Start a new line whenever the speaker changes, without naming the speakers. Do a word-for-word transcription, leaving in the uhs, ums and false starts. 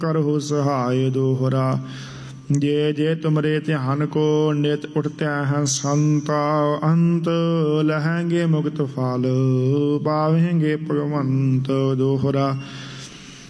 करहु सहाय दोहरा। जे जे तुमरे ध्यान को नित उठते हैं संता, अंत लहेंगे मुक्त फल पावेंगे भगवंत दोहरा।